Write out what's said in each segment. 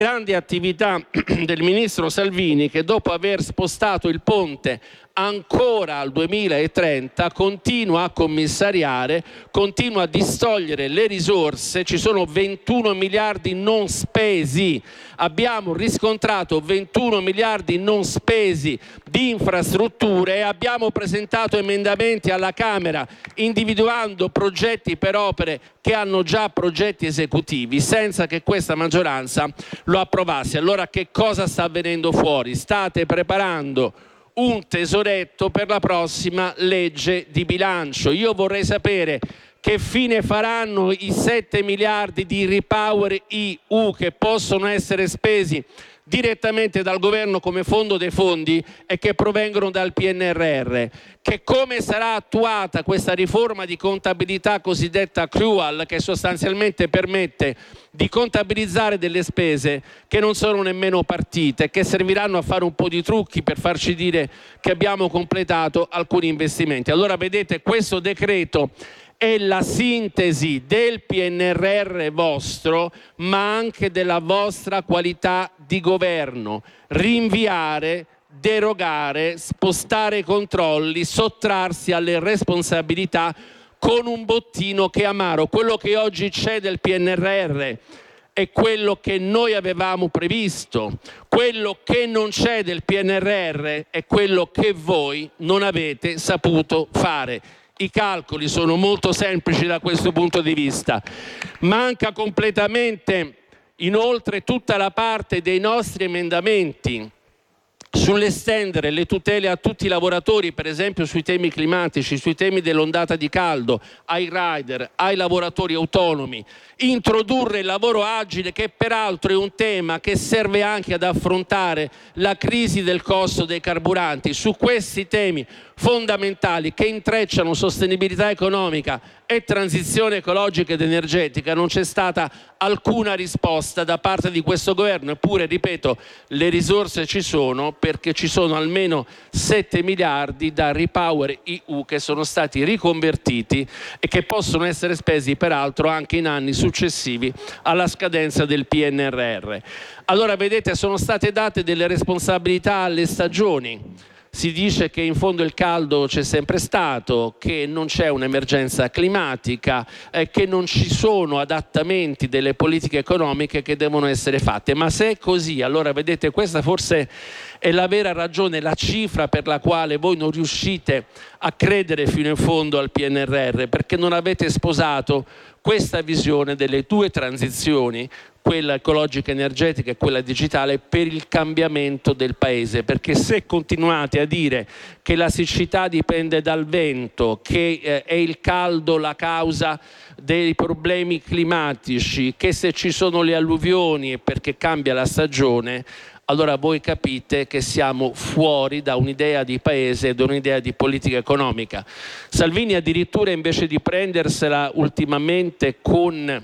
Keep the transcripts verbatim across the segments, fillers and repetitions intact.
grande attività del ministro Salvini, che dopo aver spostato il ponte ancora al duemilatrenta continua a commissariare, continua a distogliere le risorse. Ci sono ventuno miliardi non spesi, abbiamo riscontrato ventuno miliardi non spesi di infrastrutture e abbiamo presentato emendamenti alla Camera individuando progetti per opere che hanno già progetti esecutivi senza che questa maggioranza lo approvasse. Allora che cosa sta avvenendo fuori? State preparando un tesoretto per la prossima legge di bilancio. Io vorrei sapere che fine faranno i sette miliardi di Repower E U che possono essere spesi direttamente dal governo come fondo dei fondi e che provengono dal P N R R, che come sarà attuata questa riforma di contabilità cosiddetta accrual, che sostanzialmente permette di contabilizzare delle spese che non sono nemmeno partite, che serviranno a fare un po' di trucchi per farci dire che abbiamo completato alcuni investimenti. Allora vedete, questo decreto è la sintesi del P N R R vostro, ma anche della vostra qualità di governo. Rinviare, derogare, spostare i controlli, sottrarsi alle responsabilità con un bottino che è amaro. Quello che oggi c'è del P N R R è quello che noi avevamo previsto. Quello che non c'è del P N R R è quello che voi non avete saputo fare. I calcoli sono molto semplici da questo punto di vista. Manca completamente inoltre tutta la parte dei nostri emendamenti sull'estendere le tutele a tutti i lavoratori, per esempio sui temi climatici, sui temi dell'ondata di caldo, ai rider, ai lavoratori autonomi, introdurre il lavoro agile, che peraltro è un tema che serve anche ad affrontare la crisi del costo dei carburanti. Su questi temi fondamentali che intrecciano sostenibilità economica e transizione ecologica ed energetica non c'è stata alcuna risposta da parte di questo governo. Eppure, ripeto, le risorse ci sono, perché ci sono almeno sette miliardi da Repower E U che sono stati riconvertiti e che possono essere spesi peraltro anche in anni successivi alla scadenza del P N R R. Allora vedete, sono state date delle responsabilità alle stagioni. Si dice che in fondo il caldo c'è sempre stato, che non c'è un'emergenza climatica, eh, che non ci sono adattamenti delle politiche economiche che devono essere fatte. Ma se è così, allora vedete, questa forse è la vera ragione, la cifra per la quale voi non riuscite a credere fino in fondo al P N R R, perché non avete sposato questa visione delle due transizioni, quella ecologica energetica e quella digitale, per il cambiamento del paese. Perché se continuate a dire che la siccità dipende dal vento, che eh, è il caldo la causa dei problemi climatici, che se ci sono le alluvioni è perché cambia la stagione, allora voi capite che siamo fuori da un'idea di paese e da un'idea di politica economica. Salvini addirittura, invece di prendersela ultimamente con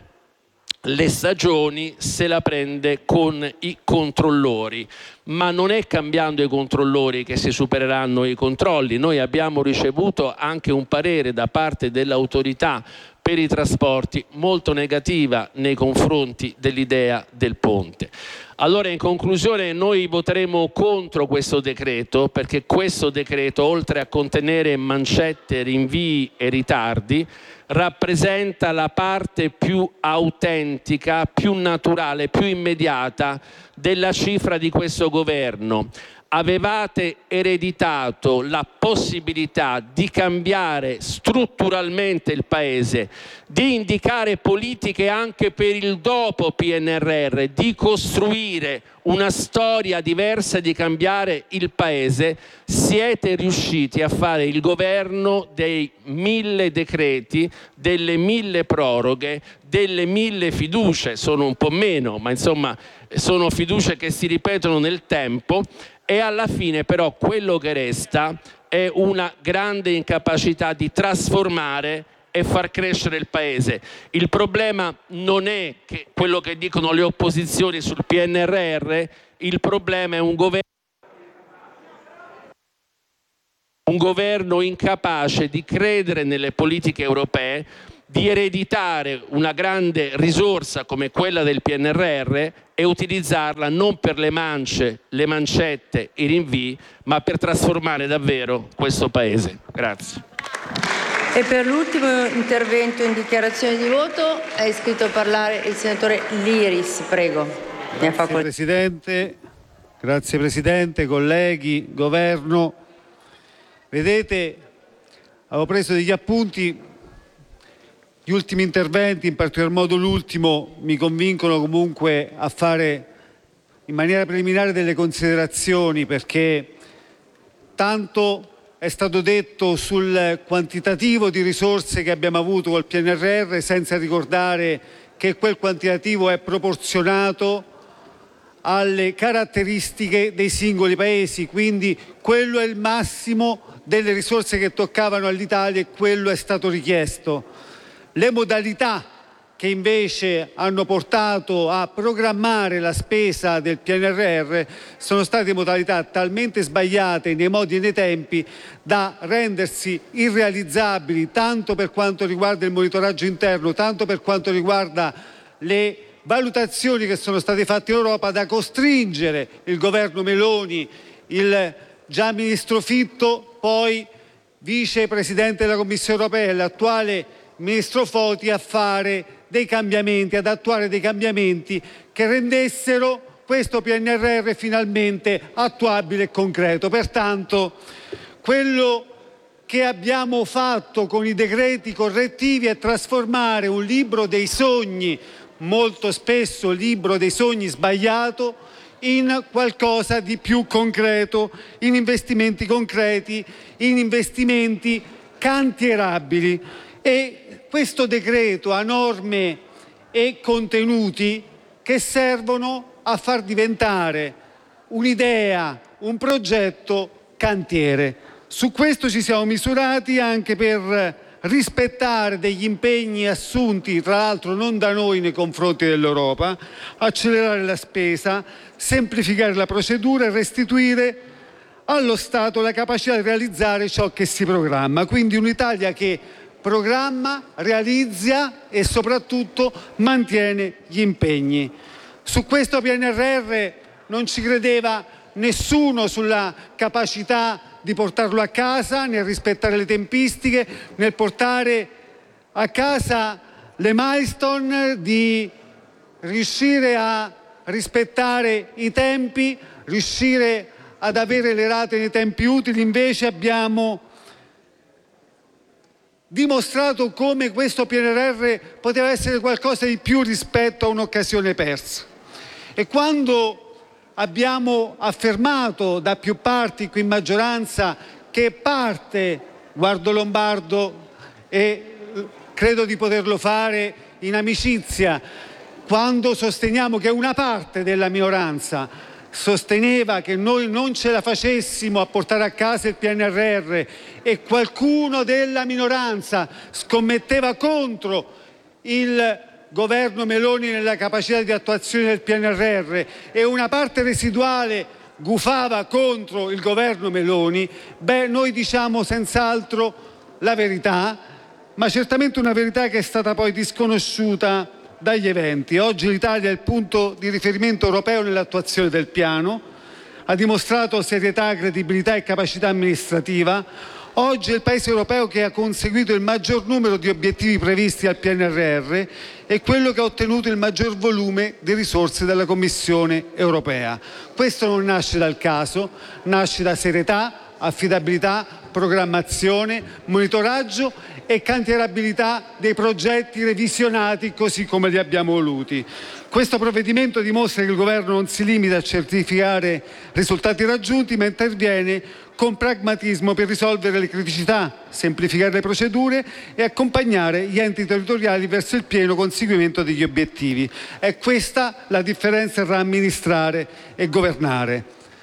le stagioni, se la prende con i controllori. Ma non è cambiando i controllori che si supereranno i controlli. Noi abbiamo ricevuto anche un parere da parte dell'autorità per i trasporti molto negativa nei confronti dell'idea del ponte. Allora, in conclusione, noi voteremo contro questo decreto, perché questo decreto, oltre a contenere mancette, rinvii e ritardi, rappresenta la parte più autentica, più naturale, più immediata della cifra di questo governo. Avevate ereditato la possibilità di cambiare strutturalmente il paese, di indicare politiche anche per il dopo P N R R, di costruire una storia diversa, di cambiare il paese. Siete riusciti a fare il governo dei mille decreti, delle mille proroghe, delle mille fiducie. Sono un po' meno, ma insomma sono fiducie che si ripetono nel tempo. E alla fine però quello che resta è una grande incapacità di trasformare e far crescere il paese. Il problema non è che quello che dicono le opposizioni sul P N R R, il problema è un governo un governo incapace di credere nelle politiche europee, di ereditare una grande risorsa come quella del P N R R e utilizzarla non per le mance, le mancette, i rinvii, ma per trasformare davvero questo Paese. Grazie. E per l'ultimo intervento in dichiarazione di voto è iscritto a parlare il senatore Liris, prego. Grazie Presidente, grazie Presidente, colleghi, Governo. Vedete, avevo preso degli appunti. Gli ultimi interventi, in particolar modo l'ultimo, mi convincono comunque a fare in maniera preliminare delle considerazioni, perché tanto è stato detto sul quantitativo di risorse che abbiamo avuto col P N R R, senza ricordare che quel quantitativo è proporzionato alle caratteristiche dei singoli paesi, quindi quello è il massimo delle risorse che toccavano all'Italia e quello è stato richiesto. Le modalità che invece hanno portato a programmare la spesa del P N R R sono state modalità talmente sbagliate nei modi e nei tempi da rendersi irrealizzabili, tanto per quanto riguarda il monitoraggio interno, tanto per quanto riguarda le valutazioni che sono state fatte in Europa, da costringere il governo Meloni, il già ministro Fitto, poi vicepresidente della Commissione europea, e l'attuale ministro Foti a fare dei cambiamenti, ad attuare dei cambiamenti che rendessero questo P N R R finalmente attuabile e concreto. Pertanto quello che abbiamo fatto con i decreti correttivi è trasformare un libro dei sogni, molto spesso libro dei sogni sbagliato, in qualcosa di più concreto, in investimenti concreti, in investimenti cantierabili. E questo decreto ha norme e contenuti che servono a far diventare un'idea, un progetto cantiere. Su questo ci siamo misurati anche per rispettare degli impegni assunti, tra l'altro non da noi nei confronti dell'Europa, accelerare la spesa, semplificare la procedura e restituire allo Stato la capacità di realizzare ciò che si programma. Quindi un'Italia che programma, realizza e soprattutto mantiene gli impegni. Su questo P N R R non ci credeva nessuno sulla capacità di portarlo a casa, nel rispettare le tempistiche, nel portare a casa le milestone, di riuscire a rispettare i tempi, riuscire ad avere le rate nei tempi utili. Invece abbiamo dimostrato come questo P N R R poteva essere qualcosa di più rispetto a un'occasione persa. E quando abbiamo affermato da più parti qui in maggioranza che parte, guardo Lombardo e credo di poterlo fare in amicizia, quando sosteniamo che una parte della minoranza sosteneva che noi non ce la facessimo a portare a casa il P N R R e qualcuno della minoranza scommetteva contro il governo Meloni nella capacità di attuazione del P N R R e una parte residuale gufava contro il governo Meloni, beh, noi diciamo senz'altro la verità, ma certamente una verità che è stata poi disconosciuta dagli eventi. Oggi l'Italia è il punto di riferimento europeo nell'attuazione del piano, ha dimostrato serietà, credibilità e capacità amministrativa. Oggi è il Paese europeo che ha conseguito il maggior numero di obiettivi previsti al P N R R e quello che ha ottenuto il maggior volume di risorse dalla Commissione europea. Questo non nasce dal caso, nasce da serietà, affidabilità, programmazione, monitoraggio e cantierabilità dei progetti revisionati così come li abbiamo voluti. Questo provvedimento dimostra che il governo non si limita a certificare risultati raggiunti, ma interviene con pragmatismo per risolvere le criticità, semplificare le procedure e accompagnare gli enti territoriali verso il pieno conseguimento degli obiettivi. È questa la differenza tra amministrare e governare.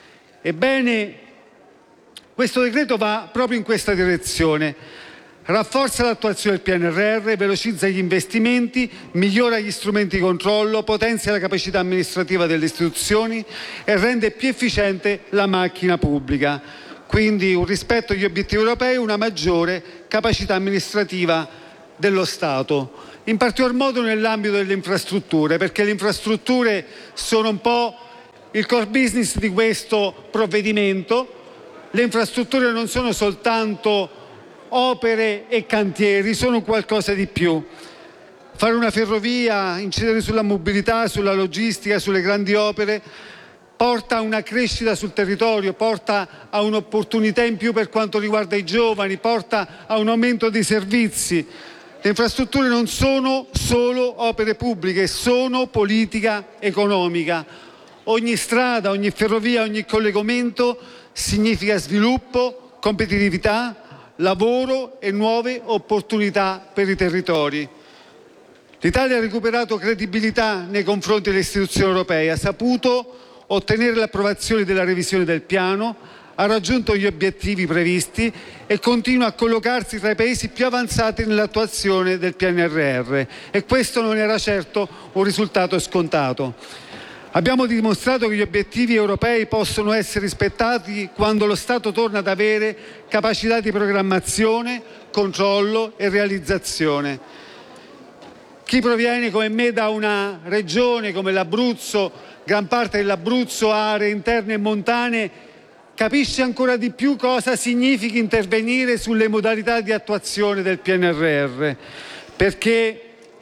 Ebbene, questo decreto va proprio in questa direzione. Rafforza l'attuazione del P N R R, velocizza gli investimenti, migliora gli strumenti di controllo, potenzia la capacità amministrativa delle istituzioni e rende più efficiente la macchina pubblica. Quindi un rispetto agli obiettivi europei, una maggiore capacità amministrativa dello Stato, in particolar modo nell'ambito delle infrastrutture, perché le infrastrutture sono un po' il core business di questo provvedimento. Le infrastrutture non sono soltanto opere e cantieri, sono qualcosa di più. Fare una ferrovia, incidere sulla mobilità, sulla logistica, sulle grandi opere, porta a una crescita sul territorio, porta a un'opportunità in più per quanto riguarda i giovani, porta a un aumento dei servizi. Le infrastrutture non sono solo opere pubbliche, sono politica economica. Ogni strada, ogni ferrovia, ogni collegamento significa sviluppo, competitività, lavoro e nuove opportunità per i territori. L'Italia ha recuperato credibilità nei confronti delle istituzioni europee, ha saputo ottenere l'approvazione della revisione del piano, ha raggiunto gli obiettivi previsti e continua a collocarsi tra i paesi più avanzati nell'attuazione del P N R R, e questo non era certo un risultato scontato. Abbiamo dimostrato che gli obiettivi europei possono essere rispettati quando lo Stato torna ad avere capacità di programmazione, controllo e realizzazione. Chi proviene come me da una regione come l'Abruzzo, gran parte dell'Abruzzo ha aree interne e montane, capisce ancora di più cosa significa intervenire sulle modalità di attuazione del P N R R, perché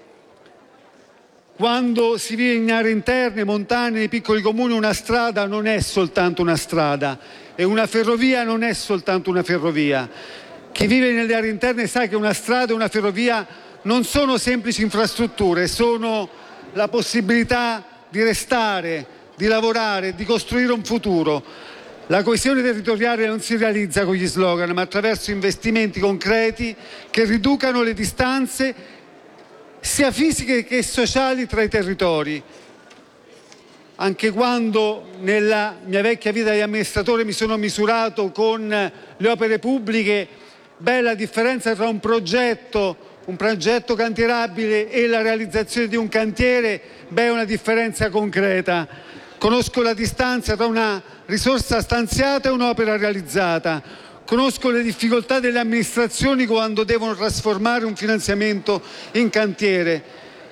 quando si vive in aree interne, montane, nei piccoli comuni, una strada non è soltanto una strada e una ferrovia non è soltanto una ferrovia. Chi vive nelle aree interne sa che una strada e una ferrovia non sono semplici infrastrutture, sono la possibilità di restare, di lavorare, di costruire un futuro. La coesione territoriale non si realizza con gli slogan, ma attraverso investimenti concreti che riducano le distanze sia fisiche che sociali tra i territori. Anche quando nella mia vecchia vita di amministratore mi sono misurato con le opere pubbliche, beh, la differenza tra un progetto, un progetto cantierabile e la realizzazione di un cantiere, beh, è una differenza concreta. Conosco la distanza tra una risorsa stanziata e un'opera realizzata. Conosco le difficoltà delle amministrazioni quando devono trasformare un finanziamento in cantiere.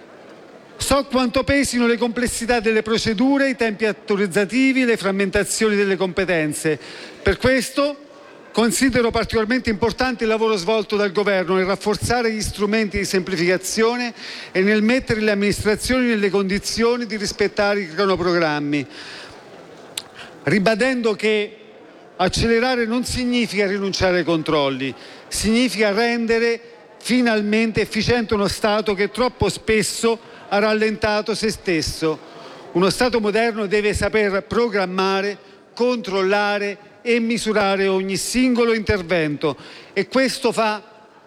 So quanto pesino le complessità delle procedure, i tempi autorizzativi, le frammentazioni delle competenze. Per questo considero particolarmente importante il lavoro svolto dal Governo nel rafforzare gli strumenti di semplificazione e nel mettere le amministrazioni nelle condizioni di rispettare i cronoprogrammi, ribadendo che accelerare non significa rinunciare ai controlli, significa rendere finalmente efficiente uno Stato che troppo spesso ha rallentato se stesso. Uno Stato moderno deve saper programmare, controllare e misurare ogni singolo intervento, e questo fa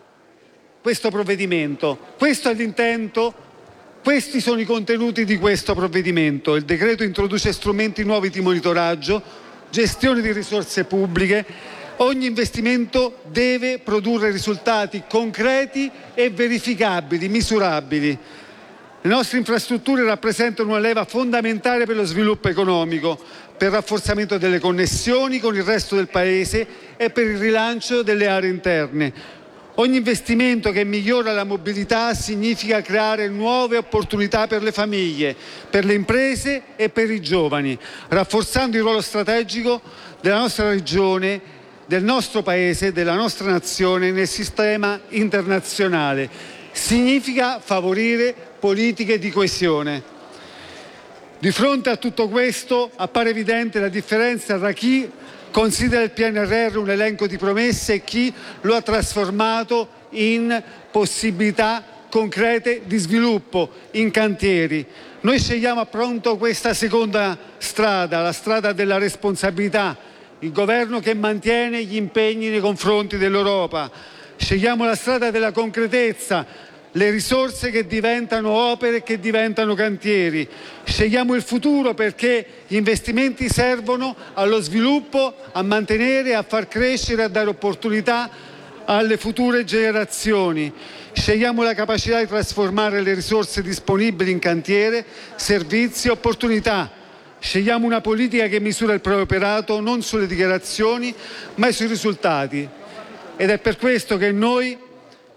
questo provvedimento. Questo è l'intento, questi sono i contenuti di questo provvedimento. Il decreto introduce strumenti nuovi di monitoraggio, gestione di risorse pubbliche. Ogni investimento deve produrre risultati concreti e verificabili, misurabili. Le nostre infrastrutture rappresentano una leva fondamentale per lo sviluppo economico, per il rafforzamento delle connessioni con il resto del Paese e per il rilancio delle aree interne. Ogni investimento che migliora la mobilità significa creare nuove opportunità per le famiglie, per le imprese e per i giovani, rafforzando il ruolo strategico della nostra regione, del nostro Paese, della nostra nazione nel sistema internazionale. Significa favorire politiche di coesione. Di fronte a tutto questo appare evidente la differenza tra chi considera il P N R R un elenco di promesse e chi lo ha trasformato in possibilità concrete di sviluppo, in cantieri. Noi scegliamo appunto questa seconda strada, la strada della responsabilità, il governo che mantiene gli impegni nei confronti dell'Europa. Scegliamo la strada della concretezza, le risorse che diventano opere e che diventano cantieri. Scegliamo il futuro perché gli investimenti servono allo sviluppo, a mantenere, a far crescere, a dare opportunità alle future generazioni. Scegliamo la capacità di trasformare le risorse disponibili in cantiere, servizi e opportunità. Scegliamo una politica che misura il proprio operato non sulle dichiarazioni ma sui risultati. Ed è per questo che noi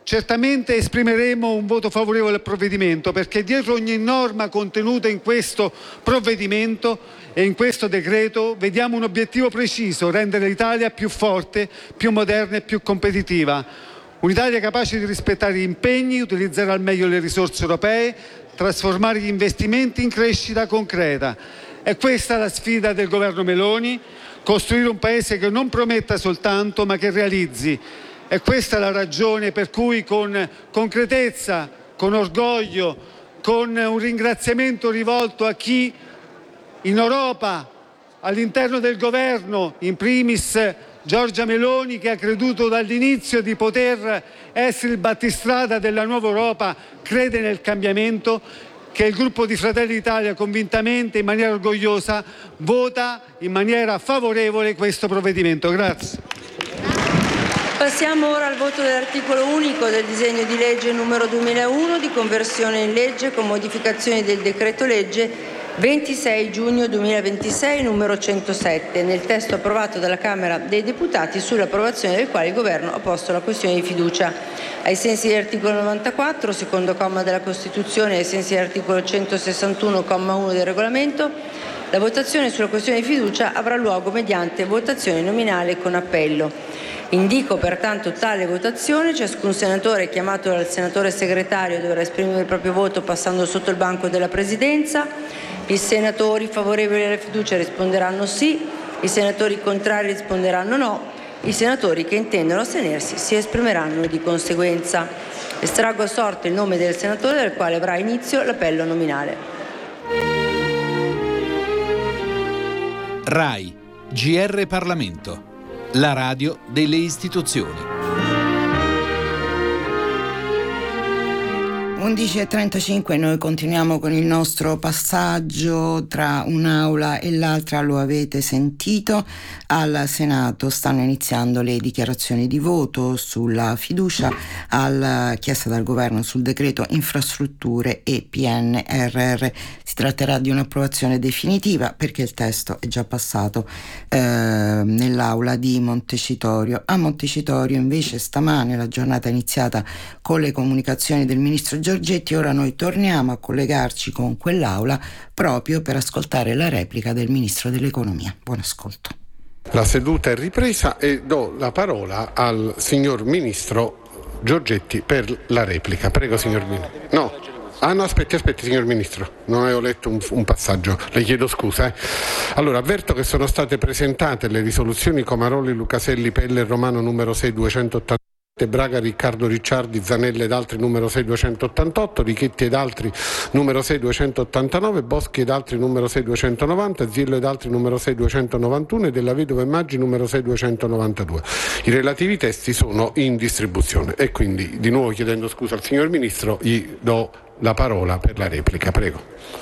certamente esprimeremo un voto favorevole al provvedimento, perché dietro ogni norma contenuta in questo provvedimento e in questo decreto vediamo un obiettivo preciso: rendere l'Italia più forte, più moderna e più competitiva. Un'Italia capace di rispettare gli impegni, utilizzare al meglio le risorse europee, trasformare gli investimenti in crescita concreta. È questa la sfida del governo Meloni: costruire un paese che non prometta soltanto, ma che realizzi. È questa la ragione per cui, con concretezza, con orgoglio, con un ringraziamento rivolto a chi in Europa, all'interno del governo, in primis Giorgia Meloni, che ha creduto dall'inizio di poter essere il battistrada della nuova Europa, crede nel cambiamento, che il gruppo di Fratelli d'Italia convintamente, in maniera orgogliosa, vota in maniera favorevole questo provvedimento. Grazie. Passiamo ora al voto dell'articolo unico del disegno di legge numero duemilauno, di conversione in legge con modificazioni del decreto legge ventisei giugno duemilaventisei numero centosette, nel testo approvato dalla Camera dei Deputati, sull'approvazione del quale il Governo ha posto la questione di fiducia. Ai sensi dell'articolo novantaquattro, secondo comma della Costituzione, e ai sensi dell'articolo centosessantuno, comma uno del Regolamento, la votazione sulla questione di fiducia avrà luogo mediante votazione nominale con appello. Indico pertanto tale votazione. Ciascun senatore chiamato dal senatore segretario dovrà esprimere il proprio voto passando sotto il banco della Presidenza. I senatori favorevoli alla fiducia risponderanno sì, i senatori contrari risponderanno no, i senatori che intendono astenersi si esprimeranno di conseguenza. Estraggo a sorte il nome del senatore dal quale avrà inizio l'appello nominale. RAI G R Parlamento, la radio delle istituzioni. undici e trentacinque, noi continuiamo con il nostro passaggio tra un'aula e l'altra. Lo avete sentito, al Senato stanno iniziando le dichiarazioni di voto sulla fiducia alla chiesta dal governo sul decreto infrastrutture e P N R R. Si tratterà di un'approvazione definitiva perché il testo è già passato eh, nell'aula di Montecitorio. A Montecitorio invece stamane la giornata è iniziata con le comunicazioni del ministro Giorgetti. Ora noi torniamo a collegarci con quell'aula proprio per ascoltare la replica del ministro dell'economia. Buon ascolto. La seduta è ripresa e do la parola al signor ministro Giorgetti per la replica. Prego, signor ministro. No. Ah no, aspetti, aspetti signor Ministro, non avevo letto un, un passaggio, le chiedo scusa. Eh. Allora, avverto che sono state presentate le risoluzioni Comaroli, Lucaselli, Pelle e Romano numero sei duecentottanta, Braga, Riccardo, Ricciardi, Zanella ed altri numero sei duecentottantotto, Richetti ed altri numero sei duecentottantanove, Boschi ed altri numero sei duecentonovanta, Ziello ed altri numero sei duecentonovantuno e Della Vedova e Maggi numero sei duecentonovantadue. I relativi testi sono in distribuzione e quindi, di nuovo chiedendo scusa al signor Ministro, gli do la parola per la replica. Prego.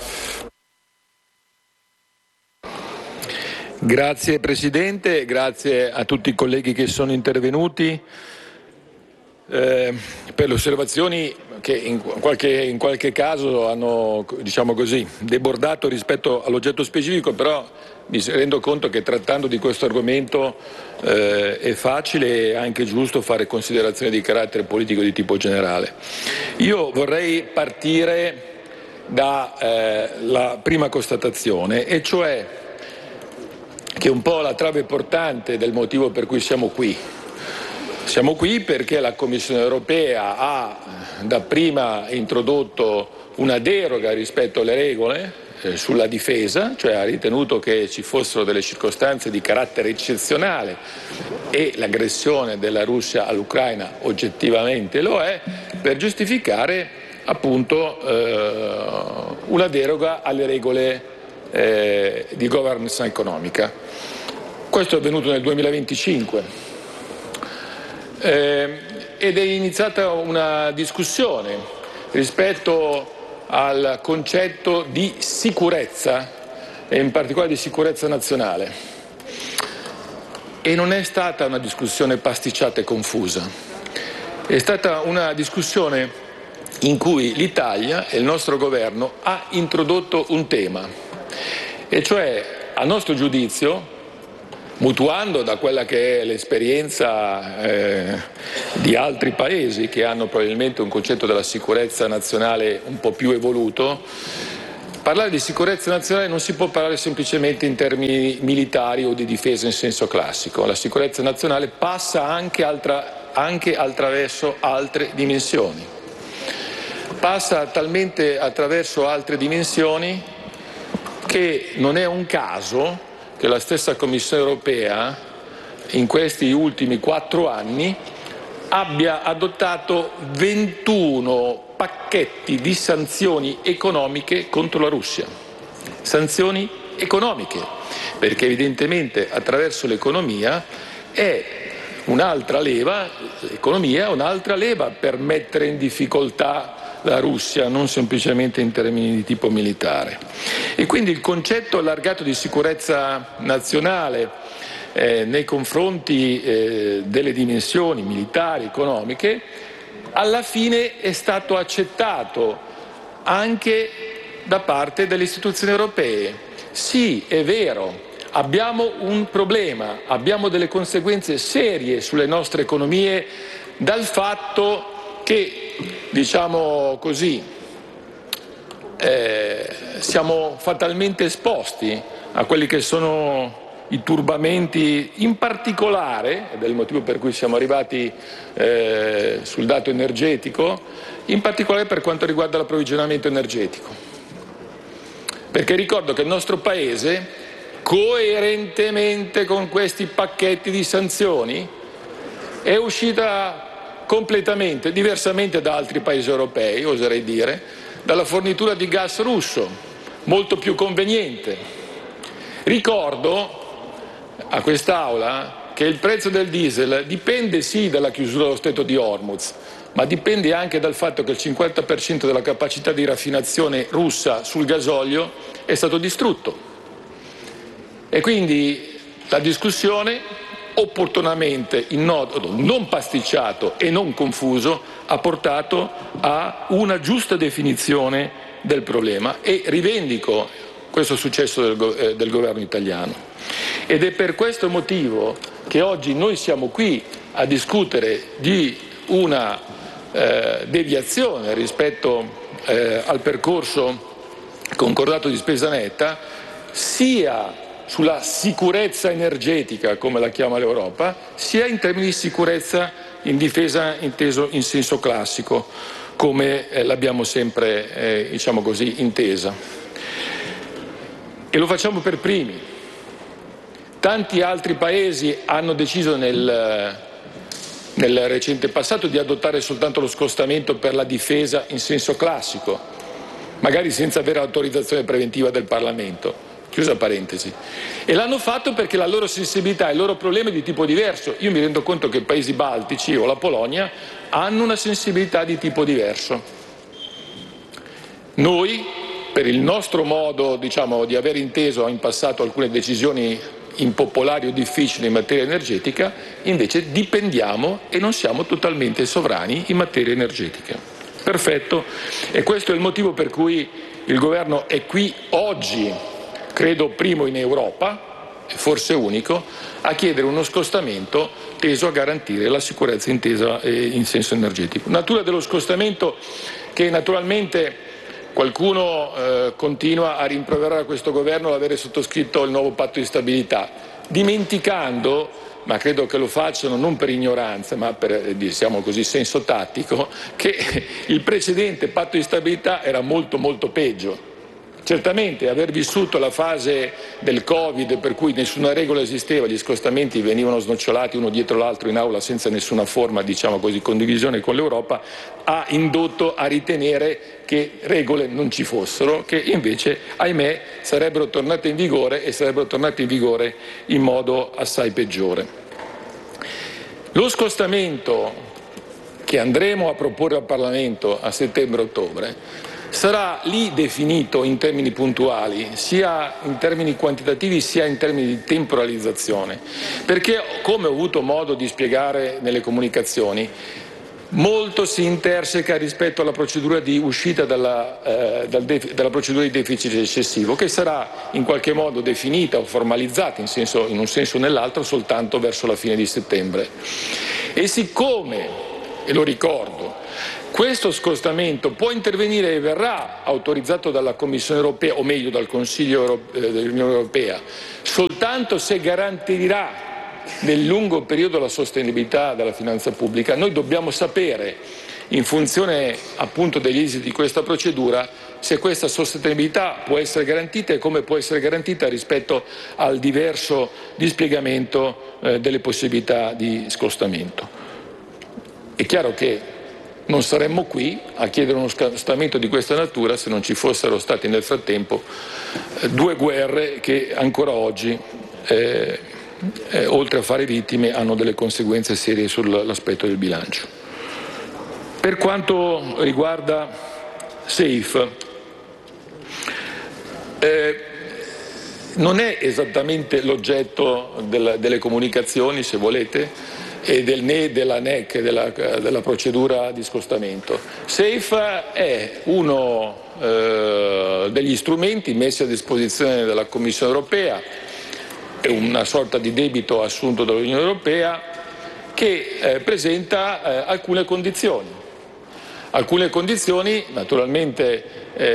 Grazie Presidente, grazie a tutti i colleghi che sono intervenuti eh, per le osservazioni che in qualche, in qualche caso hanno, diciamo così, debordato rispetto all'oggetto specifico, però mi rendo conto che trattando di questo argomento eh, è facile e anche giusto fare considerazioni di carattere politico di tipo generale. Io vorrei partire dalla eh, prima constatazione, e cioè che è un po' la trave portante del motivo per cui siamo qui. Siamo qui perché la Commissione europea ha dapprima introdotto una deroga rispetto alle regole sulla difesa, cioè ha ritenuto che ci fossero delle circostanze di carattere eccezionale e l'aggressione della Russia all'Ucraina oggettivamente lo è, per giustificare appunto eh, una deroga alle regole eh, di governance economica. Questo è avvenuto nel duemilaventicinque eh, ed è iniziata una discussione rispetto al concetto di sicurezza e in particolare di sicurezza nazionale, e non è stata una discussione pasticciata e confusa, è stata una discussione in cui l'Italia e il nostro governo ha introdotto un tema, e cioè, a nostro giudizio, mutuando da quella che è l'esperienza eh, di altri paesi che hanno probabilmente un concetto della sicurezza nazionale un po' più evoluto. Parlare di sicurezza nazionale non si può parlare semplicemente in termini militari o di difesa in senso classico. La sicurezza nazionale passa anche, altra, anche attraverso altre dimensioni. Passa talmente attraverso altre dimensioni che non è un caso che la stessa Commissione europea in questi ultimi quattro anni abbia adottato ventuno pacchetti di sanzioni economiche contro la Russia. Sanzioni economiche, perché evidentemente attraverso l'economia è un'altra leva, l'economia è un'altra leva per mettere in difficoltà la Russia, non semplicemente in termini di tipo militare. E quindi il concetto allargato di sicurezza nazionale eh, nei confronti eh, delle dimensioni militari, economiche, alla fine è stato accettato anche da parte delle istituzioni europee. Sì, è vero, abbiamo un problema, abbiamo delle conseguenze serie sulle nostre economie dal fatto che, diciamo così, eh, siamo fatalmente esposti a quelli che sono i turbamenti, in particolare, ed è il motivo per cui siamo arrivati eh, sul dato energetico, in particolare per quanto riguarda l'approvvigionamento energetico. Perché ricordo che il nostro Paese, coerentemente con questi pacchetti di sanzioni, è uscita completamente, diversamente da altri paesi europei, oserei dire, dalla fornitura di gas russo, molto più conveniente. Ricordo a quest'Aula che il prezzo del diesel dipende sì dalla chiusura dello stretto di Hormuz, ma dipende anche dal fatto che il cinquanta per cento della capacità di raffinazione russa sul gasolio è stato distrutto. E quindi la discussione, opportunamente in modo non pasticciato e non confuso, ha portato a una giusta definizione del problema, e rivendico questo successo del, eh, del governo italiano. Ed è per questo motivo che oggi noi siamo qui a discutere di una eh, deviazione rispetto eh, al percorso concordato di spesa netta, sia sulla sicurezza energetica, come la chiama l'Europa, sia in termini di sicurezza in difesa inteso in senso classico, come eh, l'abbiamo sempre eh, diciamo così, intesa. E lo facciamo per primi. Tanti altri paesi hanno deciso nel, nel recente passato di adottare soltanto lo scostamento per la difesa in senso classico, magari senza avere autorizzazione preventiva del Parlamento. Chiusa parentesi. E l'hanno fatto perché la loro sensibilità e il loro problema è di tipo diverso. Io mi rendo conto che i paesi baltici o la Polonia hanno una sensibilità di tipo diverso. Noi, per il nostro modo, diciamo, di aver inteso in passato alcune decisioni impopolari o difficili in materia energetica, invece dipendiamo e non siamo totalmente sovrani in materia energetica. Perfetto. E questo è il motivo per cui il governo è qui oggi, credo primo in Europa, e forse unico, a chiedere uno scostamento teso a garantire la sicurezza intesa in senso energetico. Natura dello scostamento che naturalmente qualcuno eh, continua a rimproverare a questo governo l'avere sottoscritto il nuovo patto di stabilità, dimenticando, ma credo che lo facciano non per ignoranza, ma per, diciamo così, senso tattico, che il precedente patto di stabilità era molto molto peggio. Certamente aver vissuto la fase del Covid, per cui nessuna regola esisteva, gli scostamenti venivano snocciolati uno dietro l'altro in aula senza nessuna forma, diciamo così, condivisione con l'Europa, ha indotto a ritenere che regole non ci fossero, che invece, ahimè, sarebbero tornate in vigore e sarebbero tornate in vigore in modo assai peggiore. Lo scostamento che andremo a proporre al Parlamento a settembre-ottobre sarà lì definito in termini puntuali, sia in termini quantitativi sia in termini di temporalizzazione, perché, come ho avuto modo di spiegare nelle comunicazioni, molto si interseca rispetto alla procedura di uscita dalla, eh, dal def- dalla procedura di deficit eccessivo, che sarà in qualche modo definita o formalizzata in, senso, in un senso o nell'altro soltanto verso la fine di settembre. E siccome, e lo ricordo, questo scostamento può intervenire e verrà autorizzato dalla Commissione europea, o meglio dal Consiglio Europe- dell'Unione Europea, soltanto se garantirà nel lungo periodo la sostenibilità della finanza pubblica, noi dobbiamo sapere, in funzione appunto degli esiti di questa procedura, se questa sostenibilità può essere garantita e come può essere garantita rispetto al diverso dispiegamento eh, delle possibilità di scostamento. È chiaro che non saremmo qui a chiedere uno scostamento di questa natura se non ci fossero stati nel frattempo eh, due guerre che ancora oggi eh, Eh, oltre a fare vittime, hanno delle conseguenze serie sull'aspetto del bilancio. Per quanto riguarda SAFE, eh, non è esattamente l'oggetto del, delle comunicazioni, se volete, e del N E, della N E C, della, della procedura di scostamento. SAFE è uno eh, degli strumenti messi a disposizione della Commissione europea, è una sorta di debito assunto dall'Unione Europea che eh, presenta eh, alcune condizioni. Alcune condizioni naturalmente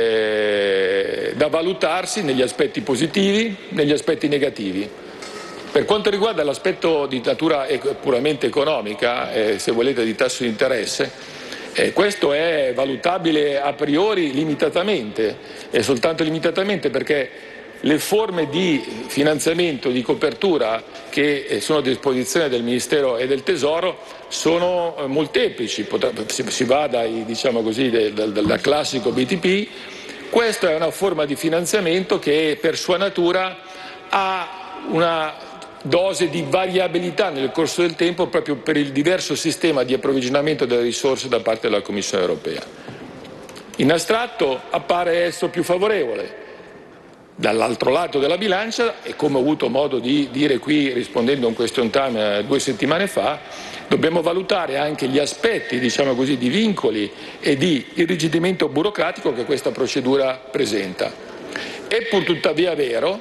eh, da valutarsi negli aspetti positivi, negli aspetti negativi. Per quanto riguarda l'aspetto di natura puramente economica, eh, se volete di tasso di interesse, eh, questo è valutabile a priori limitatamente, e soltanto limitatamente perché le forme di finanziamento, di copertura che sono a disposizione del Ministero e del Tesoro sono molteplici, si va dai, diciamo così, dal, dal classico B T P. Questa è una forma di finanziamento che per sua natura ha una dose di variabilità nel corso del tempo proprio per il diverso sistema di approvvigionamento delle risorse da parte della Commissione europea. In astratto appare esso più favorevole. Dall'altro lato della bilancia, e come ho avuto modo di dire qui rispondendo a un question time due settimane fa, dobbiamo valutare anche gli aspetti, diciamo così, di vincoli e di irrigidimento burocratico che questa procedura presenta. È pur tuttavia vero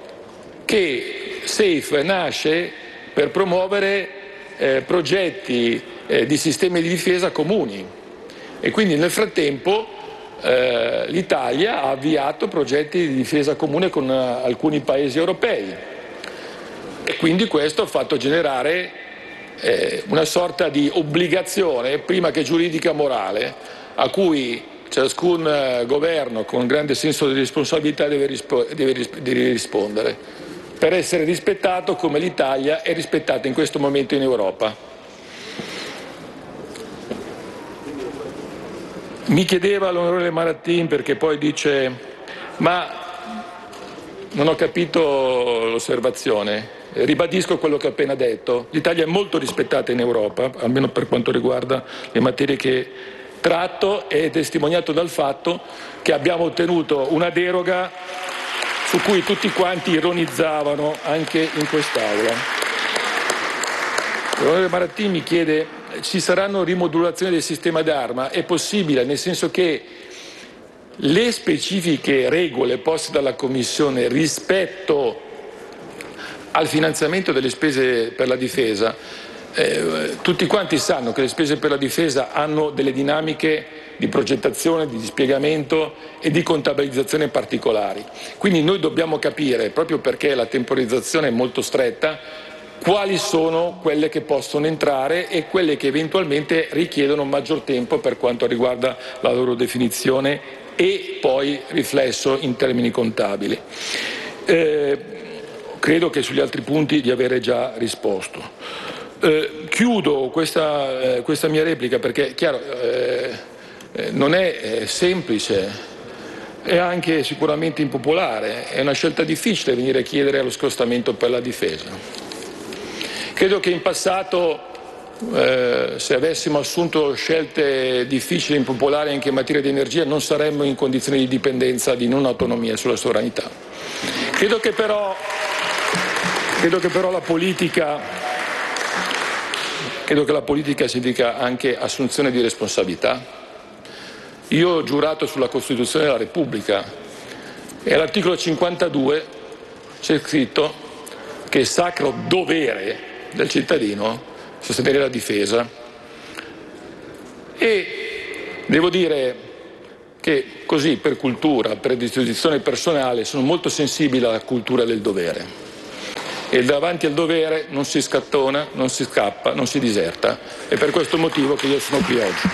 che SAFE nasce per promuovere eh, progetti eh, di sistemi di difesa comuni e quindi nel frattempo Eh, l'Italia ha avviato progetti di difesa comune con uh, alcuni paesi europei e quindi questo ha fatto generare eh, una sorta di obbligazione, prima che giuridica morale, a cui ciascun uh, governo con grande senso di responsabilità deve, rispo- deve, ris- deve rispondere per essere rispettato come l'Italia è rispettata in questo momento in Europa. Mi chiedeva l'onorevole Marattin, perché poi dice, ma non ho capito l'osservazione, ribadisco quello che ho appena detto, l'Italia è molto rispettata in Europa, almeno per quanto riguarda le materie che tratto, è testimoniato dal fatto che abbiamo ottenuto una deroga su cui tutti quanti ironizzavano anche in quest'Aula. L'onorevole Marattin mi chiede: ci saranno rimodulazioni del sistema d'arma? È possibile, nel senso che le specifiche regole poste dalla Commissione rispetto al finanziamento delle spese per la difesa, eh, tutti quanti sanno che le spese per la difesa hanno delle dinamiche di progettazione, di dispiegamento e di contabilizzazione particolari. Quindi noi dobbiamo capire, proprio perché la temporizzazione è molto stretta, quali sono quelle che possono entrare e quelle che eventualmente richiedono maggior tempo per quanto riguarda la loro definizione e poi riflesso in termini contabili. Eh, credo che sugli altri punti di avere già risposto. Eh, chiudo questa, eh, questa mia replica perché è chiaro, eh, eh, non è eh, semplice, è anche sicuramente impopolare, è una scelta difficile venire a chiedere lo scostamento per la difesa. Credo che in passato, eh, se avessimo assunto scelte difficili e impopolari anche in materia di energia, non saremmo in condizioni di dipendenza, di non autonomia sulla sovranità. Credo che però, credo che però la politica, credo che la politica significa anche assunzione di responsabilità. Io ho giurato sulla Costituzione della Repubblica e all'articolo cinquantadue c'è scritto che è sacro dovere del cittadino sostenere la difesa. E devo dire che così, per cultura, per disposizione personale, sono molto sensibile alla cultura del dovere. E davanti al dovere non si scattona, non si scappa, non si diserta. È per questo motivo che io sono qui oggi.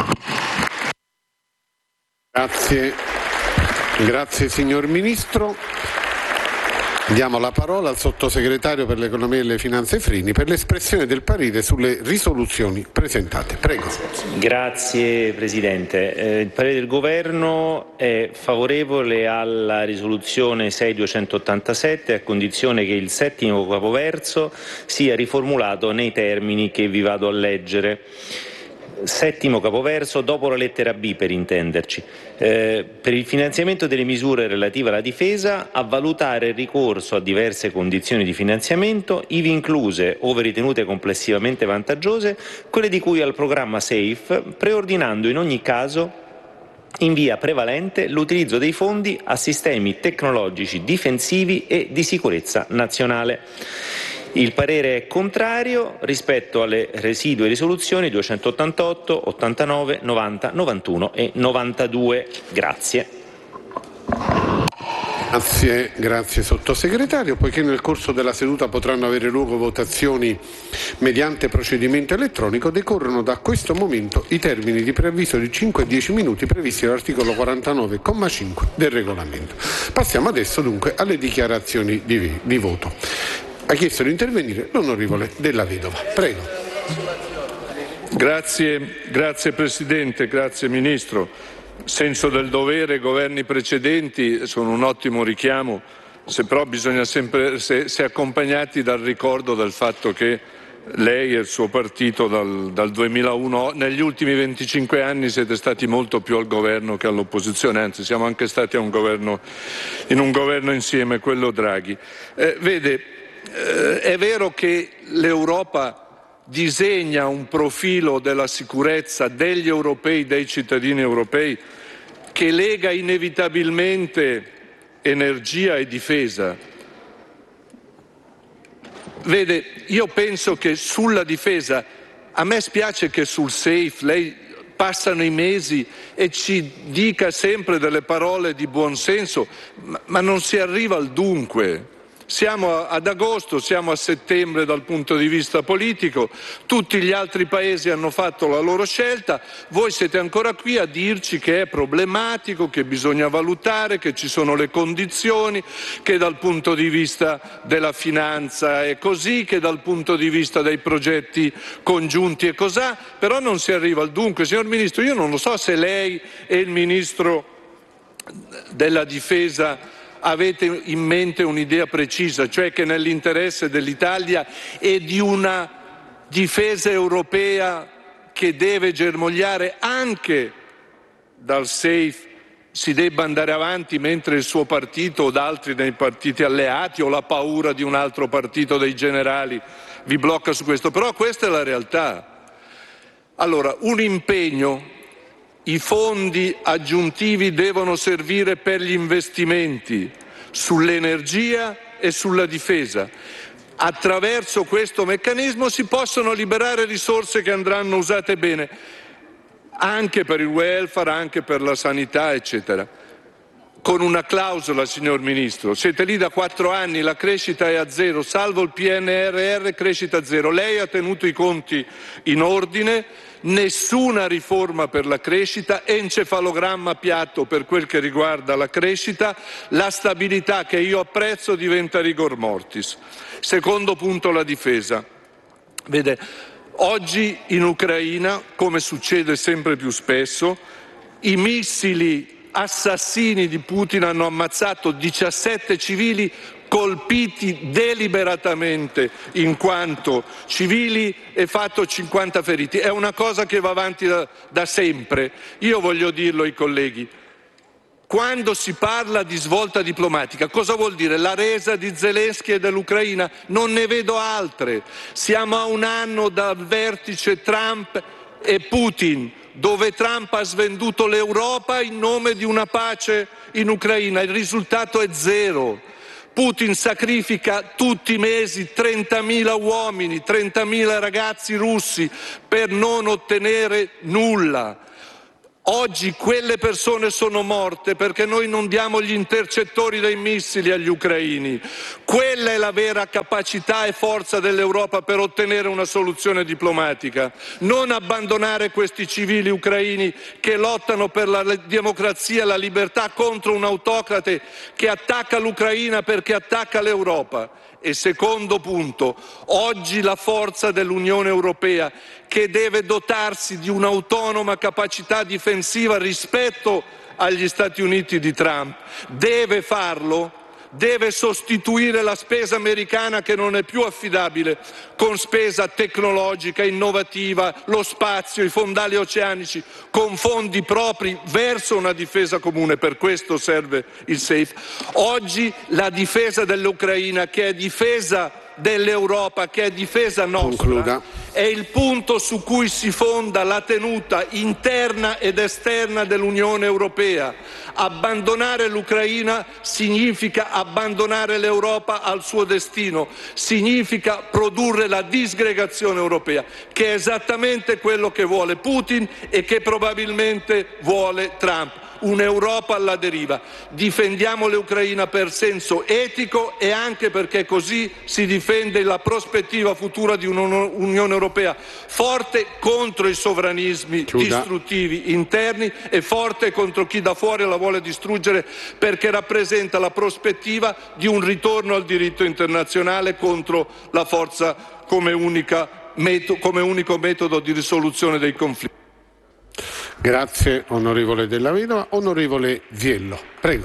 Grazie, grazie signor Ministro. Diamo la parola al sottosegretario per l'economia e le finanze Frini per l'espressione del parere sulle risoluzioni presentate. Prego. Grazie Presidente. Eh, il parere del Governo è favorevole alla risoluzione sei duecentottantasette a condizione che il settimo capoverso sia riformulato nei termini che vi vado a leggere. Settimo capoverso, dopo la lettera B per intenderci, eh, per il finanziamento delle misure relative alla difesa, a valutare il ricorso a diverse condizioni di finanziamento, ivi incluse, ove ritenute complessivamente vantaggiose, quelle di cui al programma SAFE, preordinando in ogni caso in via prevalente l'utilizzo dei fondi a sistemi tecnologici difensivi e di sicurezza nazionale. Il parere è contrario rispetto alle residue risoluzioni duecentottantotto, ottantanove, novanta, novantuno e novantadue. Grazie. Grazie, grazie sottosegretario. Poiché nel corso della seduta potranno avere luogo votazioni mediante procedimento elettronico, decorrono da questo momento i termini di preavviso di cinque e dieci minuti previsti dall'articolo quarantanove comma cinque del regolamento. Passiamo adesso dunque alle dichiarazioni di, di voto. Ha chiesto di intervenire l'onorevole Della Vedova. Prego. Grazie, grazie Presidente, grazie Ministro. Senso del dovere, governi precedenti sono un ottimo richiamo, se però bisogna sempre se, se accompagnati dal ricordo del fatto che lei e il suo partito dal, dal duemilauno, negli ultimi venticinque anni siete stati molto più al governo che all'opposizione, anzi siamo anche stati a un governo, in un governo insieme, quello Draghi. Eh, vede, Eh, è vero che l'Europa disegna un profilo della sicurezza degli europei, dei cittadini europei, che lega inevitabilmente energia e difesa. Vede, io penso che sulla difesa, a me spiace che sul SAFE lei passano i mesi e ci dica sempre delle parole di buonsenso, ma, ma non si arriva al dunque. Siamo ad agosto, siamo a settembre dal punto di vista politico, tutti gli altri paesi hanno fatto la loro scelta, voi siete ancora qui a dirci che è problematico, che bisogna valutare, che ci sono le condizioni, che dal punto di vista della finanza è così, che dal punto di vista dei progetti congiunti è così, però non si arriva al dunque. Signor Ministro, io non lo so se lei e il Ministro della Difesa avete in mente un'idea precisa, cioè che nell'interesse dell'Italia e di una difesa europea che deve germogliare anche dal SAFE si debba andare avanti mentre il suo partito o d'altri dei partiti alleati o la paura di un altro partito dei generali vi blocca su questo. Però questa è la realtà. Allora, un impegno. I fondi aggiuntivi devono servire per gli investimenti sull'energia e sulla difesa. Attraverso questo meccanismo si possono liberare risorse che andranno usate bene, anche per il welfare, anche per la sanità, eccetera. Con una clausola, signor Ministro, siete lì da quattro anni, la crescita è a zero, salvo il P N R R, crescita zero. Lei ha tenuto i conti in ordine, nessuna riforma per la crescita, encefalogramma piatto per quel che riguarda la crescita, la stabilità che io apprezzo diventa rigor mortis. Secondo punto, la difesa. Vede, oggi in Ucraina, come succede sempre più spesso, i missili assassini di Putin hanno ammazzato diciassette civili colpiti deliberatamente in quanto civili e fatto cinquanta feriti. È una cosa che va avanti da, da sempre. Io voglio dirlo ai colleghi. Quando si parla di svolta diplomatica, cosa vuol dire? La resa di Zelensky e dell'Ucraina? Non ne vedo altre. Siamo a un anno dal vertice Trump e Putin, dove Trump ha svenduto l'Europa in nome di una pace in Ucraina. Il risultato è zero. Putin sacrifica tutti i mesi trentamila uomini, trentamila ragazzi russi per non ottenere nulla. Oggi quelle persone sono morte perché noi non diamo gli intercettori dei missili agli ucraini. Quella è la vera capacità e forza dell'Europa per ottenere una soluzione diplomatica. Non abbandonare questi civili ucraini che lottano per la democrazia e la libertà contro un autocrate che attacca l'Ucraina perché attacca l'Europa. E secondo punto, oggi la forza dell'Unione Europea, che deve dotarsi di un'autonoma capacità difensiva rispetto agli Stati Uniti di Trump, deve farlo, deve sostituire la spesa americana che non è più affidabile con spesa tecnologica, innovativa, lo spazio, i fondali oceanici, con fondi propri verso una difesa comune. Per questo serve il SAFE. Oggi la difesa dell'Ucraina, che è difesa dell'Europa, che è difesa nostra, Concluda. È il punto su cui si fonda la tenuta interna ed esterna dell'Unione Europea. Abbandonare l'Ucraina significa abbandonare l'Europa al suo destino, significa produrre la disgregazione europea, che è esattamente quello che vuole Putin e che probabilmente vuole Trump. Un'Europa alla deriva. Difendiamo l'Ucraina per senso etico e anche perché così si difende la prospettiva futura di un'Unione Europea forte contro i sovranismi Chiuda. distruttivi interni e forte contro chi da fuori la vuole distruggere, perché rappresenta la prospettiva di un ritorno al diritto internazionale contro la forza come, unica meto- come unico metodo di risoluzione dei conflitti. Grazie onorevole Della Vedova. Onorevole Ziello, prego.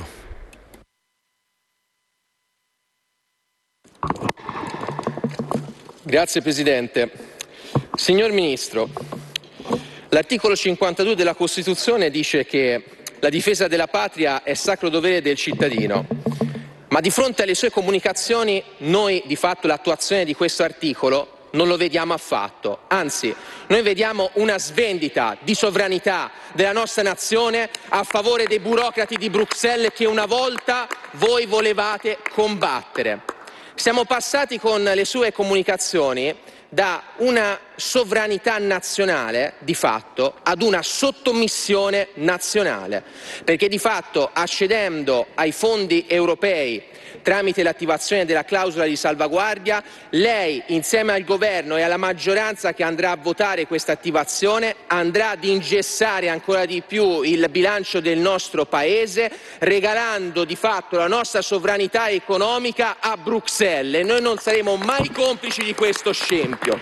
Grazie Presidente. Signor Ministro, l'articolo cinquantadue della Costituzione dice che la difesa della patria è sacro dovere del cittadino, ma di fronte alle sue comunicazioni noi di fatto l'attuazione di questo articolo non lo vediamo affatto, anzi noi vediamo una svendita di sovranità della nostra nazione a favore dei burocrati di Bruxelles che una volta voi volevate combattere. Siamo passati con le sue comunicazioni da una sovranità nazionale di fatto ad una sottomissione nazionale, perché di fatto accedendo ai fondi europei tramite l'attivazione della clausola di salvaguardia, lei insieme al governo e alla maggioranza che andrà a votare questa attivazione andrà ad ingessare ancora di più il bilancio del nostro Paese, regalando di fatto la nostra sovranità economica a Bruxelles, e noi non saremo mai complici di questo scempio.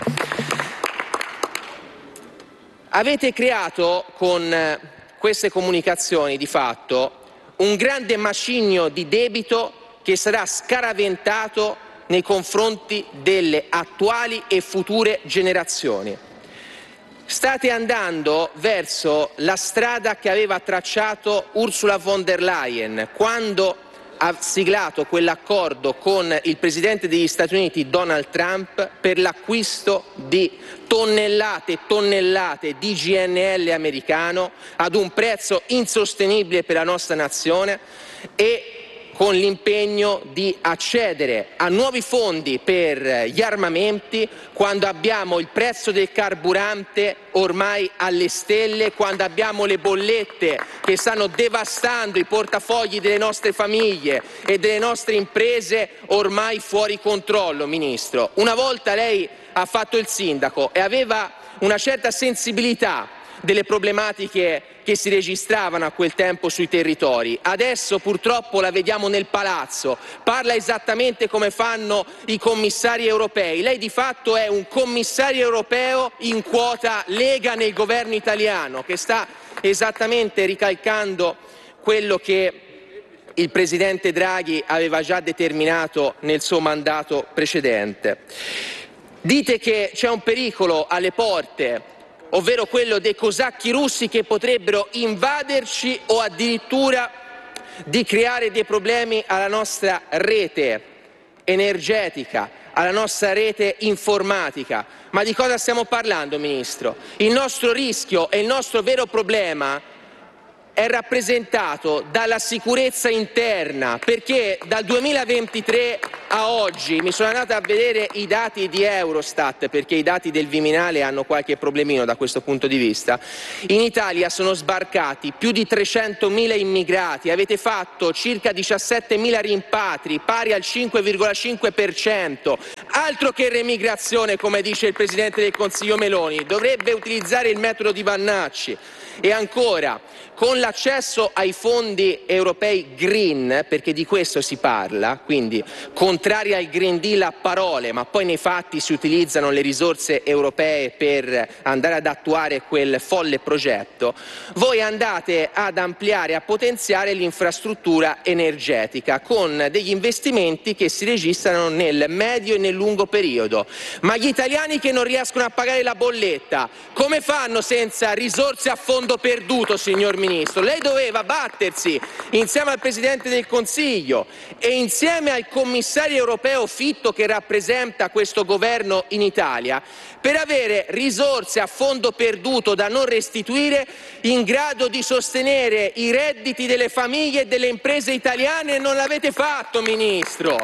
Avete creato con queste comunicazioni di fatto un grande macigno di debito che sarà scaraventato nei confronti delle attuali e future generazioni. State andando verso la strada che aveva tracciato Ursula von der Leyen quando ha siglato quell'accordo con il Presidente degli Stati Uniti Donald Trump per l'acquisto di tonnellate e tonnellate di G N L americano ad un prezzo insostenibile per la nostra nazione e con l'impegno di accedere a nuovi fondi per gli armamenti quando abbiamo il prezzo del carburante ormai alle stelle, quando abbiamo le bollette che stanno devastando i portafogli delle nostre famiglie e delle nostre imprese ormai fuori controllo, Ministro. Una volta lei ha fatto il sindaco e aveva una certa sensibilità delle problematiche che si registravano a quel tempo sui territori. Adesso purtroppo la vediamo nel palazzo, parla esattamente come fanno i commissari europei. Lei di fatto è un commissario europeo in quota Lega nel governo italiano, che sta esattamente ricalcando quello che il Presidente Draghi aveva già determinato nel suo mandato precedente. Dite che c'è un pericolo alle porte, ovvero quello dei cosacchi russi che potrebbero invaderci o addirittura di creare dei problemi alla nostra rete energetica, alla nostra rete informatica. Ma di cosa stiamo parlando, Ministro? Il nostro rischio e il nostro vero problema è rappresentato dalla sicurezza interna, perché dal duemilaventitré a oggi, mi sono andata a vedere i dati di Eurostat, perché i dati del Viminale hanno qualche problemino da questo punto di vista, in Italia sono sbarcati più di trecentomila immigrati, avete fatto circa diciassettemila rimpatri, pari al cinque virgola cinque per cento, altro che remigrazione, come dice il Presidente del Consiglio Meloni, dovrebbe utilizzare il metodo di Vannacci. E ancora, con l'accesso ai fondi europei green, perché di questo si parla, quindi contrari al Green Deal a parole, ma poi nei fatti si utilizzano le risorse europee per andare ad attuare quel folle progetto, voi andate ad ampliare e a potenziare l'infrastruttura energetica con degli investimenti che si registrano nel medio e nel lungo periodo. Ma gli italiani che non riescono a pagare la bolletta, come fanno senza risorse a fondo perduto, signor Ministro? Lei doveva battersi insieme al Presidente del Consiglio e insieme al commissario europeo Fitto, che rappresenta questo governo in Italia, per avere risorse a fondo perduto da non restituire, in grado di sostenere i redditi delle famiglie e delle imprese italiane, e non l'avete fatto, Ministro.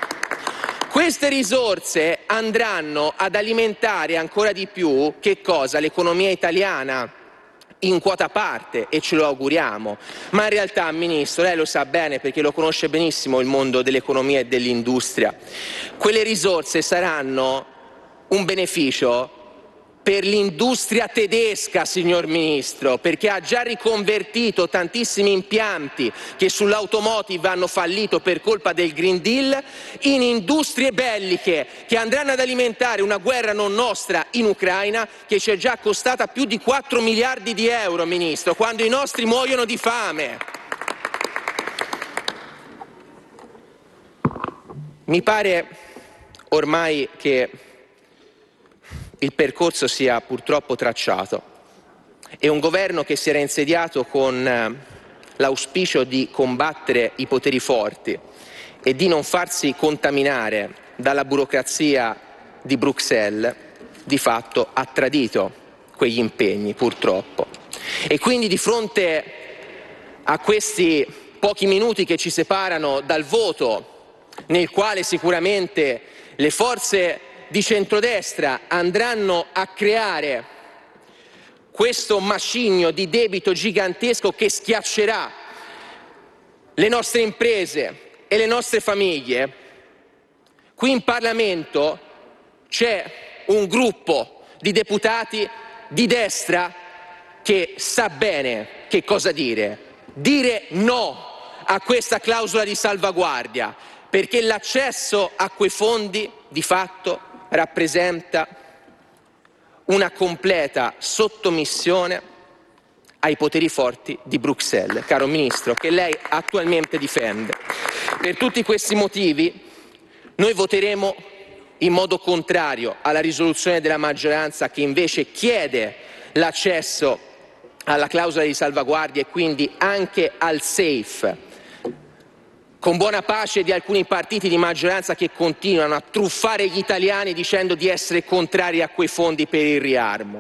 Queste risorse andranno ad alimentare ancora di più che cosa? L'economia italiana, in quota parte, e ce lo auguriamo. Ma in realtà, Ministro, lei lo sa bene perché lo conosce benissimo il mondo dell'economia e dell'industria, quelle risorse saranno un beneficio per l'industria tedesca, signor Ministro, perché ha già riconvertito tantissimi impianti che sull'automotive hanno fallito per colpa del Green Deal in industrie belliche che andranno ad alimentare una guerra non nostra in Ucraina, che ci è già costata più di quattro miliardi di euro, Ministro, quando i nostri muoiono di fame. Mi pare ormai che il percorso sia purtroppo tracciato e un governo che si era insediato con l'auspicio di combattere i poteri forti e di non farsi contaminare dalla burocrazia di Bruxelles, di fatto ha tradito quegli impegni, purtroppo. E quindi di fronte a questi pochi minuti che ci separano dal voto, nel quale sicuramente le forze di centrodestra andranno a creare questo macigno di debito gigantesco che schiaccerà le nostre imprese e le nostre famiglie, qui in Parlamento c'è un gruppo di deputati di destra che sa bene che cosa dire. Dire no a questa clausola di salvaguardia, perché l'accesso a quei fondi di fatto rappresenta una completa sottomissione ai poteri forti di Bruxelles, caro Ministro, che lei attualmente difende. Per tutti questi motivi noi voteremo in modo contrario alla risoluzione della maggioranza, che invece chiede l'accesso alla clausola di salvaguardia e quindi anche al safe, con buona pace di alcuni partiti di maggioranza che continuano a truffare gli italiani dicendo di essere contrari a quei fondi per il riarmo.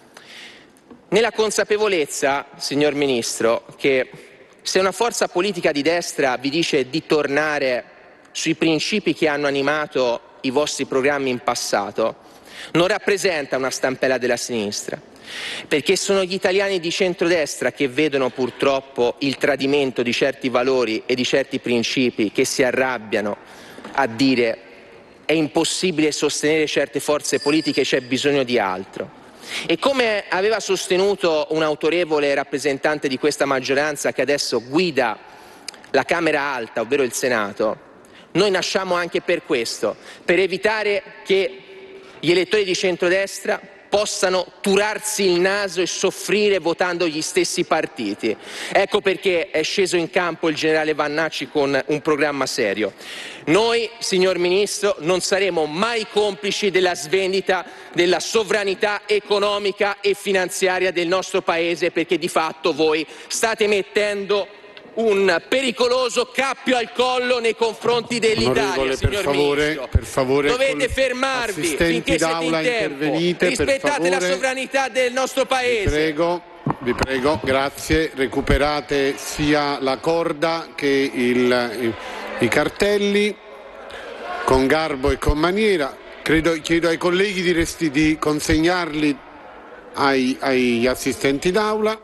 Nella consapevolezza, signor Ministro, che se una forza politica di destra vi dice di tornare sui principi che hanno animato i vostri programmi in passato, non rappresenta una stampella della sinistra, perché sono gli italiani di centrodestra che vedono purtroppo il tradimento di certi valori e di certi principi, che si arrabbiano a dire è impossibile sostenere certe forze politiche, c'è bisogno di altro. E come aveva sostenuto un autorevole rappresentante di questa maggioranza che adesso guida la Camera Alta, ovvero il Senato, noi nasciamo anche per questo, per evitare che gli elettori di centrodestra possano turarsi il naso e soffrire votando gli stessi partiti. Ecco perché è sceso in campo il generale Vannacci con un programma serio. Noi, signor Ministro, non saremo mai complici della svendita della sovranità economica e finanziaria del nostro Paese, perché di fatto voi state mettendo un pericoloso cappio al collo nei confronti dell'Italia, signor per favore, Ministro. Per favore, dovete fermarvi finché siete in tempo. Rispettate la sovranità del nostro Paese. Vi prego, vi prego, grazie. Recuperate sia la corda che il, i, i cartelli con garbo e con maniera. Credo, chiedo ai colleghi di, resti, di consegnarli ai, agli assistenti d'aula.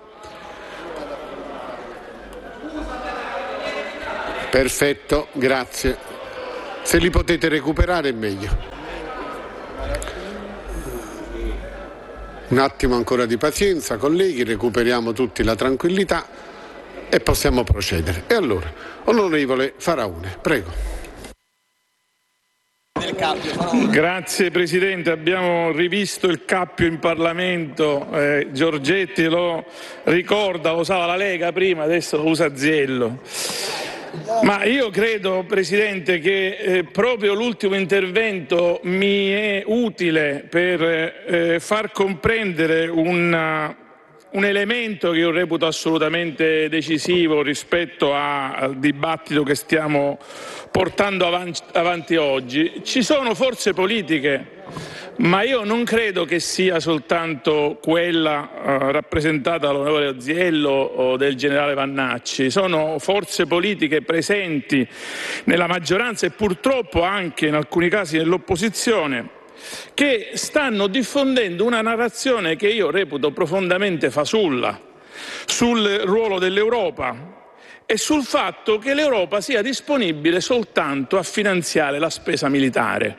Perfetto, grazie. Se li potete recuperare è meglio. Un attimo ancora di pazienza, colleghi, recuperiamo tutti la tranquillità e possiamo procedere. E allora, onorevole Faraone, prego. Grazie Presidente, abbiamo rivisto il cappio in Parlamento, eh, Giorgetti lo ricorda, lo usava la Lega prima, adesso lo usa Aziello. Ma io credo, Presidente, che eh, proprio l'ultimo intervento mi è utile per eh, far comprendere una, un elemento che io reputo assolutamente decisivo rispetto a, al dibattito che stiamo portando avanti, avanti oggi. Ci sono forze politiche, ma io non credo che sia soltanto quella eh, rappresentata dall'onorevole Aziello o del generale Vannacci. Sono forze politiche presenti nella maggioranza e purtroppo anche in alcuni casi nell'opposizione che stanno diffondendo una narrazione che io reputo profondamente fasulla sul ruolo dell'Europa e sul fatto che l'Europa sia disponibile soltanto a finanziare la spesa militare,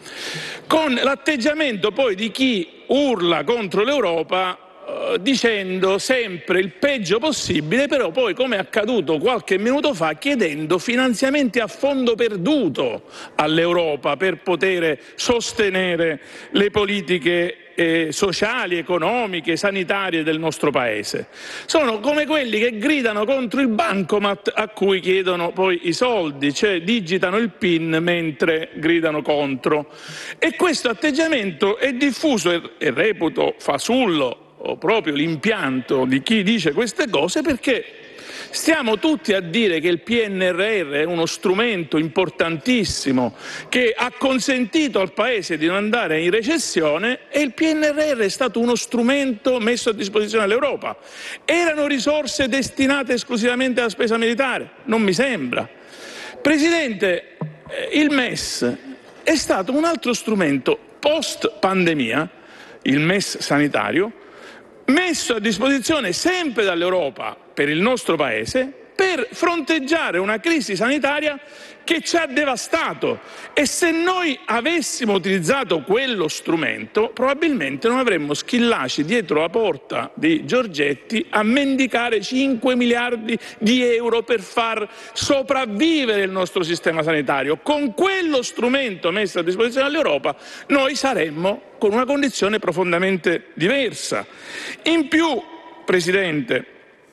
con l'atteggiamento poi di chi urla contro l'Europa eh, dicendo sempre il peggio possibile, però poi, come è accaduto qualche minuto fa, chiedendo finanziamenti a fondo perduto all'Europa per poter sostenere le politiche Eh, sociali, economiche, sanitarie del nostro Paese. Sono come quelli che gridano contro il bancomat a cui chiedono poi i soldi, cioè digitano il PIN mentre gridano contro. E questo atteggiamento è diffuso e, e reputo fasullo o proprio l'impianto di chi dice queste cose, perché stiamo tutti a dire che il P N R R è uno strumento importantissimo che ha consentito al Paese di non andare in recessione, e il P N R R è stato uno strumento messo a disposizione dell'Europa. Erano risorse destinate esclusivamente alla spesa militare? Non mi sembra. Presidente, il M E S è stato un altro strumento post pandemia, il M E S sanitario, messo a disposizione sempre dall'Europa per il nostro Paese per fronteggiare una crisi sanitaria che ci ha devastato. E se noi avessimo utilizzato quello strumento, probabilmente non avremmo Schillaci dietro la porta di Giorgetti a mendicare cinque miliardi di euro per far sopravvivere il nostro sistema sanitario. Con quello strumento messo a disposizione dall'Europa noi saremmo con una condizione profondamente diversa. In più, Presidente,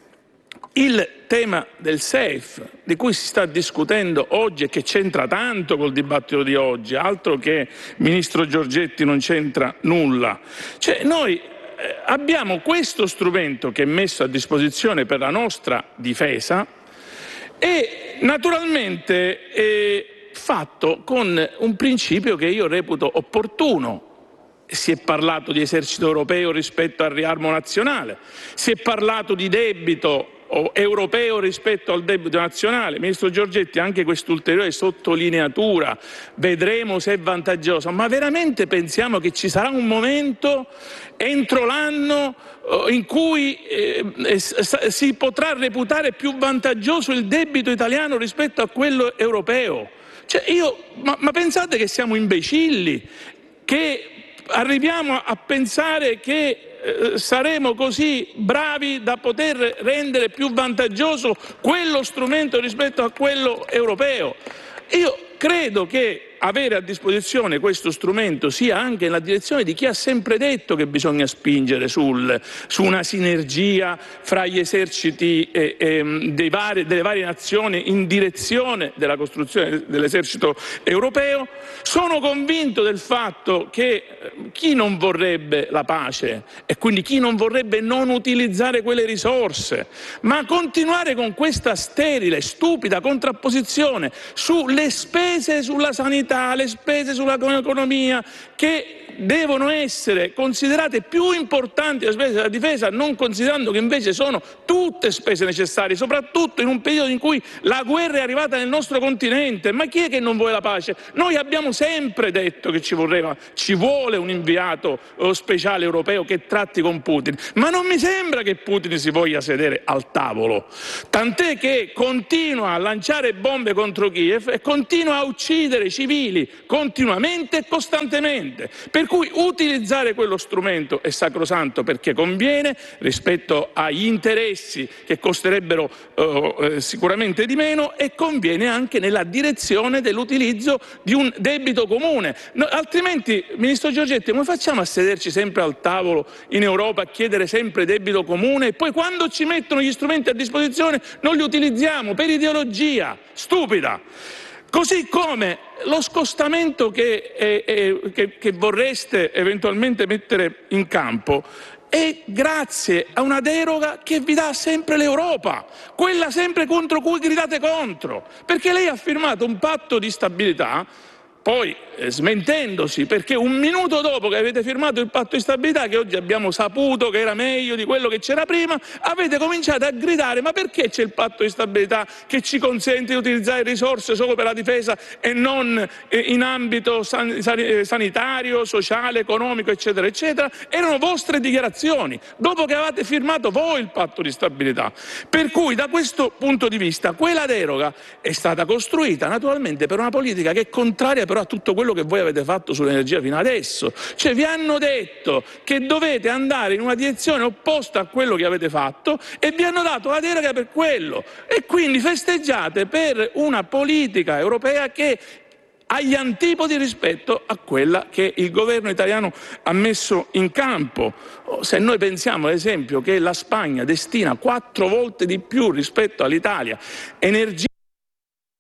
il tema del SAFE, di cui si sta discutendo oggi e che c'entra tanto col dibattito di oggi, altro che Ministro Giorgetti non c'entra nulla. Cioè, noi eh, abbiamo questo strumento che è messo a disposizione per la nostra difesa e naturalmente è fatto con un principio che io reputo opportuno. Si è parlato di esercito europeo rispetto al riarmo nazionale, si è parlato di debito europeo rispetto al debito nazionale. Ministro Giorgetti, anche quest'ulteriore sottolineatura, vedremo se è vantaggiosa, ma veramente pensiamo che ci sarà un momento entro l'anno in cui eh, si potrà reputare più vantaggioso il debito italiano rispetto a quello europeo? Cioè io, ma, ma pensate che siamo imbecilli, che arriviamo a pensare che eh, saremo così bravi da poter rendere più vantaggioso quello strumento rispetto a quello europeo? Io credo che avere a disposizione questo strumento sia anche nella direzione di chi ha sempre detto che bisogna spingere sul, su una sinergia fra gli eserciti eh, eh, dei vari, delle varie nazioni in direzione della costruzione dell'esercito europeo. Sono convinto del fatto che chi non vorrebbe la pace e quindi chi non vorrebbe non utilizzare quelle risorse, ma continuare con questa sterile, stupida contrapposizione sulle spese sulla sanità, le spese sull'economia, che devono essere considerate più importanti le spese della difesa, non considerando che invece sono tutte spese necessarie, soprattutto in un periodo in cui la guerra è arrivata nel nostro continente. Ma chi è che non vuole la pace? Noi abbiamo sempre detto che ci, vorreva, ci vuole un inviato speciale europeo che tratti con Putin, ma non mi sembra che Putin si voglia sedere al tavolo, tant'è che continua a lanciare bombe contro Kiev e continua a uccidere civili continuamente e costantemente. Per cui utilizzare quello strumento è sacrosanto, perché conviene rispetto agli interessi che costerebbero eh, sicuramente di meno, e conviene anche nella direzione dell'utilizzo di un debito comune. No, altrimenti, Ministro Giorgetti, come facciamo a sederci sempre al tavolo in Europa a chiedere sempre debito comune e poi quando ci mettono gli strumenti a disposizione non li utilizziamo per ideologia stupida? Così come lo scostamento che, è, è, che, che vorreste eventualmente mettere in campo è grazie a una deroga che vi dà sempre l'Europa, quella sempre contro cui gridate contro, perché lei ha firmato un patto di stabilità, poi eh, smentendosi, perché un minuto dopo che avete firmato il patto di stabilità, che oggi abbiamo saputo che era meglio di quello che c'era prima, avete cominciato a gridare: ma perché c'è il patto di stabilità che ci consente di utilizzare risorse solo per la difesa e non eh, in ambito san- san- sanitario, sociale, economico, eccetera, eccetera? Erano vostre dichiarazioni, dopo che avete firmato voi il patto di stabilità. Per cui, da questo punto di vista, quella deroga è stata costruita naturalmente per una politica che è contraria però a tutto quello che voi avete fatto sull'energia fino adesso. Cioè, vi hanno detto che dovete andare in una direzione opposta a quello che avete fatto e vi hanno dato la deroga per quello, e quindi festeggiate per una politica europea che agli antipodi rispetto a quella che il governo italiano ha messo in campo. Se noi pensiamo ad esempio che la Spagna destina quattro volte di più rispetto all'Italia energia